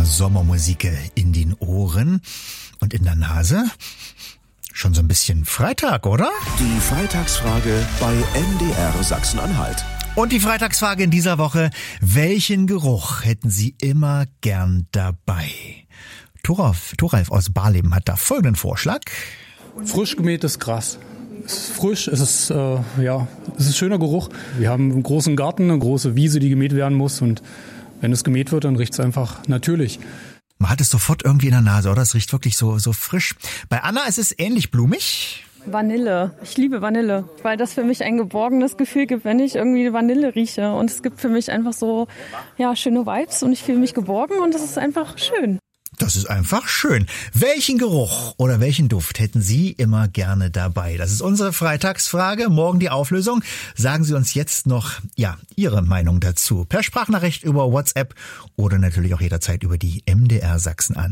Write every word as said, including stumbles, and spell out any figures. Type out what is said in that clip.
Sommermusik in den Ohren und in der Nase. Schon so ein bisschen Freitag, oder? Die Freitagsfrage bei M D R Sachsen-Anhalt. Und die Freitagsfrage in dieser Woche: Welchen Geruch hätten Sie immer gern dabei? Thoralf, Thoralf aus Barleben hat da folgenden Vorschlag. Frisch gemähtes Gras. Es ist frisch, es ist, äh, ja, es ist ein schöner Geruch. Wir haben einen großen Garten, eine große Wiese, die gemäht werden muss, und wenn es gemäht wird, dann riecht es einfach natürlich. Man hat es sofort irgendwie in der Nase, oder? Es riecht wirklich so, so frisch. Bei Anna ist es ähnlich blumig. Vanille. Ich liebe Vanille, weil das für mich ein geborgenes Gefühl gibt, wenn ich irgendwie Vanille rieche. Und es gibt für mich einfach so, ja, schöne Vibes und ich fühle mich geborgen und es ist einfach schön. Das ist einfach schön. Welchen Geruch oder welchen Duft hätten Sie immer gerne dabei? Das ist unsere Freitagsfrage. Morgen die Auflösung. Sagen Sie uns jetzt noch, ja, Ihre Meinung dazu. Per Sprachnachricht über WhatsApp oder natürlich auch jederzeit über die M D R Sachsen-Anhalt